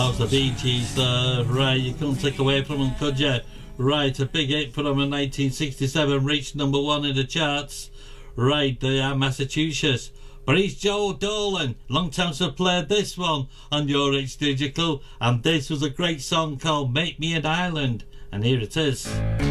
That was the Bee Gees there. Right, you couldn't take away from them, could you? Right, a big hit for them in 1967, reached #1 in the charts. Right, they are Massachusetts. But he's Joe Dolan. Long time since I played this one on Your H Digital, and this was a great song called Make Me an Island. And here it is.